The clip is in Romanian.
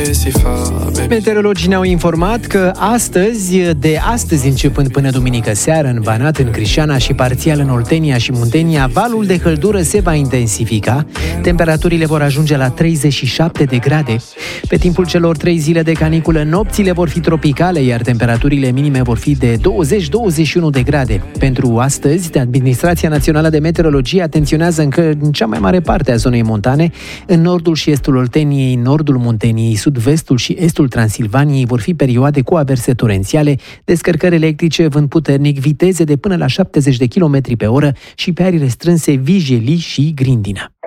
Meteorologii ne-au informat că de astăzi începând până duminică seară, în Banat, în Crișana și parțial în Oltenia și Muntenia, valul de căldură se va intensifica. Temperaturile vor ajunge la 37 de grade. Pe timpul celor 3 zile de caniculă, nopțile vor fi tropicale, iar temperaturile minime vor fi de 20-21 de grade. Pentru astăzi, Administrația Națională de Meteorologie atenționează încă în cea mai mare parte a zonei montane, în nordul și estul Olteniei, nordul Munteniei, sud-vestul și estul Transilvaniei vor fi perioade cu averse torențiale, descărcări electrice, vânt puternic, viteze de până la 70 de km pe oră și pe arii restrânse Vijelii și Grindina.